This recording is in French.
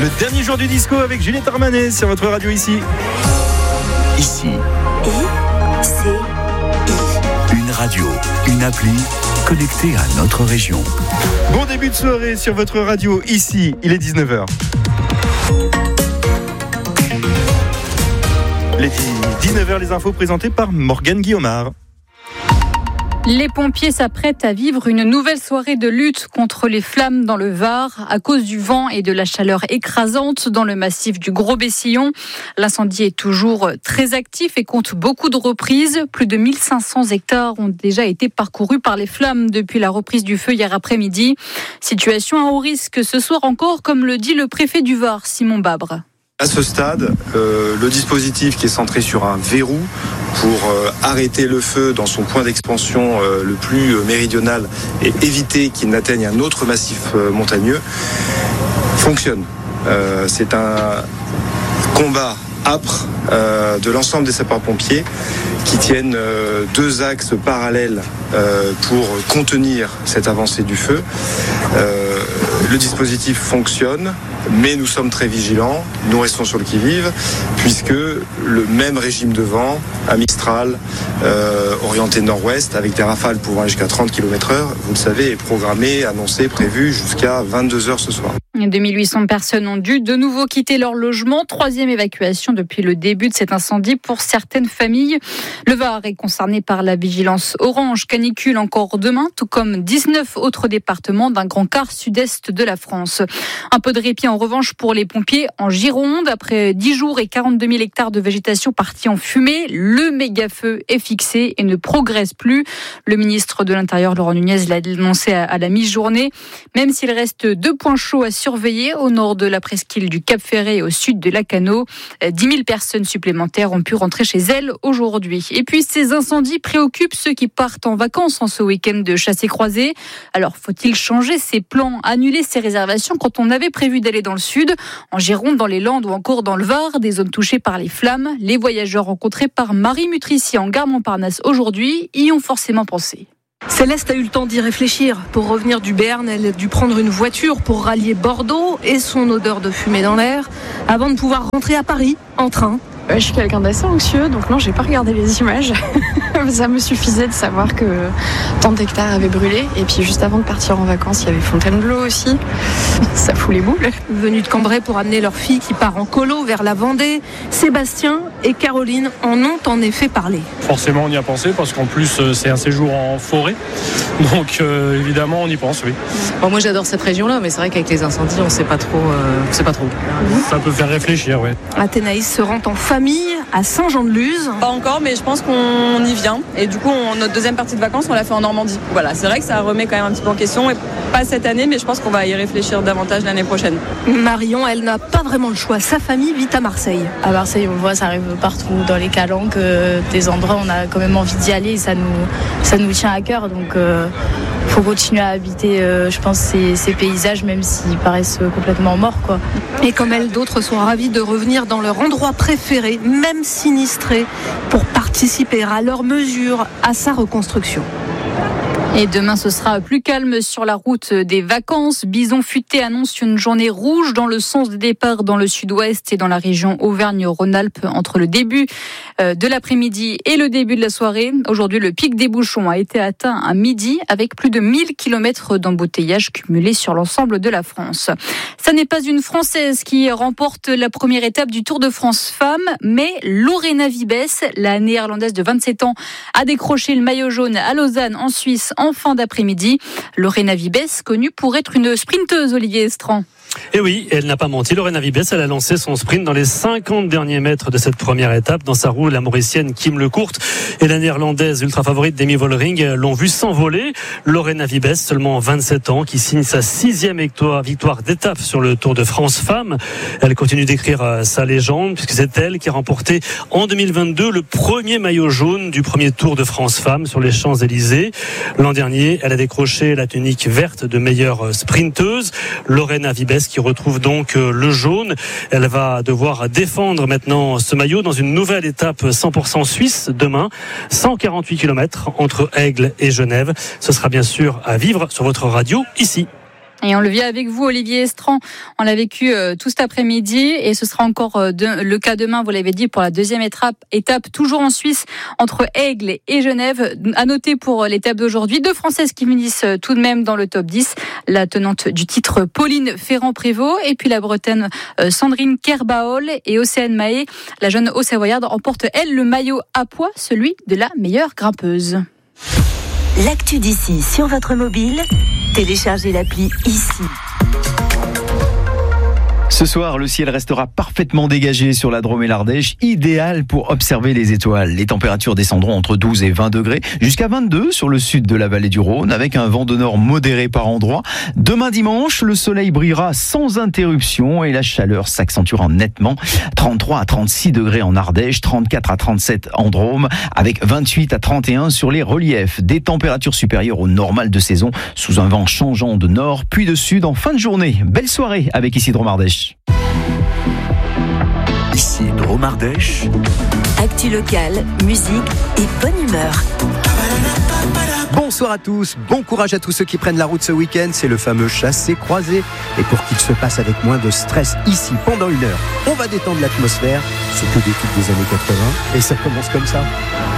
Le dernier jour du disco avec Juliette Armanet sur votre radio ici. Ici. I-C-I. Une radio, une appli connectée à notre région. Bon début de soirée sur votre radio ici. Il est 19h. Les 19h, les infos présentées par Morgane Guillaumard. Les pompiers s'apprêtent à vivre une nouvelle soirée de lutte contre les flammes dans le Var à cause du vent et de la chaleur écrasante dans le massif du Gros-Bessillon. L'incendie est toujours très actif et compte beaucoup de reprises. Plus de 1500 hectares ont déjà été parcourus par les flammes depuis la reprise du feu hier après-midi. Situation à haut risque ce soir encore, comme le dit le préfet du Var, Simon Babre. À ce stade, le dispositif qui est centré sur un verrou pour arrêter le feu dans son point d'expansion le plus méridional et éviter qu'il n'atteigne un autre massif montagneux fonctionne. C'est un combat âpre de l'ensemble des sapeurs-pompiers qui tiennent deux axes parallèles pour contenir cette avancée du feu. Le dispositif fonctionne, mais nous sommes très vigilants, nous restons sur le qui-vive, puisque le même régime de vent, à Mistral, orienté nord-ouest, avec des rafales pouvant aller jusqu'à 30 km/h, vous le savez, est programmé, annoncé, prévu jusqu'à 22h ce soir. 2800 personnes ont dû de nouveau quitter leur logement. Troisième évacuation depuis le début de cet incendie pour certaines familles. Le Var est concerné par la vigilance orange canicule encore demain, tout comme 19 autres départements d'un grand quart sud-est de la France. Un peu de répit en revanche pour les pompiers en Gironde. Après 10 jours et 42 000 hectares de végétation partis en fumée, le méga-feu est fixé et ne progresse plus. Le ministre de l'Intérieur, Laurent Nunez, l'a annoncé à la mi-journée. Même s'il reste 2 points chauds à surveiller au nord de la presqu'île du Cap-Ferret et au sud de Lacanau, 10 000 personnes supplémentaires ont pu rentrer chez elles aujourd'hui. Et puis ces incendies préoccupent ceux qui partent en vacances en ce week-end de chassé-croisé. Alors faut-il changer ses plans, annuler ses réservations quand on avait prévu d'aller dans le sud, en Gironde, dans les Landes ou encore dans le Var, des zones touchées par les flammes? Les voyageurs rencontrés par Marie Mutrici en gare Montparnasse aujourd'hui y ont forcément pensé. Céleste a eu le temps d'y réfléchir. Pour revenir du Béarn, elle a dû prendre une voiture pour rallier Bordeaux et son odeur de fumée dans l'air avant de pouvoir rentrer à Paris en train. Je suis quelqu'un d'assez anxieux, donc non, j'ai pas regardé les images. Ça me suffisait de savoir que tant d'hectares avaient brûlé. Et puis juste avant de partir en vacances, il y avait Fontainebleau aussi. Ça fout les boules. Venus de Cambrai pour amener leur fille qui part en colo vers la Vendée, Sébastien et Caroline en ont en effet parlé. Forcément, on y a pensé parce qu'en plus, c'est un séjour en forêt. Donc évidemment, on y pense, oui. Bon, moi, j'adore cette région-là, mais c'est vrai qu'avec les incendies, on sait pas trop. Ça peut faire réfléchir, oui. Athénaïs se rend en famille à Saint-Jean-de-Luz. Pas encore, mais je pense qu'on y vient. Et du coup, notre deuxième partie de vacances, on l'a fait en Normandie. Voilà, c'est vrai que ça remet quand même un petit peu en question. Et pas cette année, mais je pense qu'on va y réfléchir davantage l'année prochaine. Marion, elle n'a pas vraiment le choix. Sa famille vit à Marseille. À Marseille, on le voit, ça arrive partout, dans les calanques, des endroits où on a quand même envie d'y aller. Ça nous tient à cœur. Donc, faut continuer à habiter, je pense, ces paysages, même s'ils paraissent complètement morts, quoi. Et comme elle, d'autres sont ravis de revenir dans leur endroit préféré, même sinistré, pour participer à leur mesure à sa reconstruction. Et demain, ce sera plus calme sur la route des vacances. Bison Futé annonce une journée rouge dans le sens des départs dans le sud-ouest et dans la région Auvergne-Rhône-Alpes entre le début de l'après-midi et le début de la soirée. Aujourd'hui, le pic des bouchons a été atteint à midi avec plus de 1000 km d'embouteillage cumulés sur l'ensemble de la France. Ça n'est pas une Française qui remporte la première étape du Tour de France Femmes, mais Lorena Wiebes, la néerlandaise de 27 ans, a décroché le maillot jaune à Lausanne en Suisse en fin d'après-midi. Lorena Wiebes, connue pour être une sprinteuse, Olivier Estran. Et oui, elle n'a pas menti. Lorena Wiebes, elle a lancé son sprint dans les 50 derniers mètres de cette première étape. Dans sa roue, la Mauricienne Kim Lecourt et la Néerlandaise ultra favorite Demi Vollering l'ont vu s'envoler. Lorena Wiebes, seulement 27 ans, qui signe sa 6e victoire d'étape sur le Tour de France Femmes. Elle continue d'écrire sa légende puisque c'est elle qui a remporté en 2022 le premier maillot jaune du premier Tour de France Femmes sur les Champs-Élysées. L'an dernier, elle a décroché la tunique verte de meilleure sprinteuse. Lorena Wiebes qui retrouve donc le jaune. Elle va devoir défendre maintenant ce maillot dans une nouvelle étape 100% suisse demain. 148 km entre Aigle et Genève. Ce sera bien sûr à vivre sur votre radio ici. Et on le vit avec vous, Olivier Estran. On l'a vécu tout cet après-midi et ce sera encore le cas demain, vous l'avez dit, pour la deuxième étape, toujours en Suisse, entre Aigle et Genève. À noter pour l'étape d'aujourd'hui, 2 Françaises qui finissent tout de même dans le top 10. La tenante du titre, Pauline Ferrand-Prévot, et puis la Bretonne Sandrine Kerbaol et Océane Mahé. La jeune Haut-Savoyarde emporte, elle, le maillot à pois, celui de la meilleure grimpeuse. L'actu d'ici sur votre mobile, téléchargez l'appli ici. Ce soir, le ciel restera parfaitement dégagé sur la Drôme et l'Ardèche, idéal pour observer les étoiles. Les températures descendront entre 12 et 20 degrés, jusqu'à 22 sur le sud de la vallée du Rhône, avec un vent de nord modéré par endroits. Demain dimanche, le soleil brillera sans interruption et la chaleur s'accentuera nettement. 33 à 36 degrés en Ardèche, 34 à 37 en Drôme, avec 28 à 31 sur les reliefs. Des températures supérieures au normal de saison, sous un vent changeant de nord, puis de sud en fin de journée. Belle soirée avec ici Drôme Ardèche. Ici Drôme Ardèche. Actu locale, musique et bonne humeur. Bonsoir à tous, bon courage à tous ceux qui prennent la route ce week-end. C'est le fameux chassé-croisé. Et pour qu'il se passe avec moins de stress ici pendant 1 heure, on va détendre l'atmosphère. C'est que des trucs des années 80 et ça commence comme ça.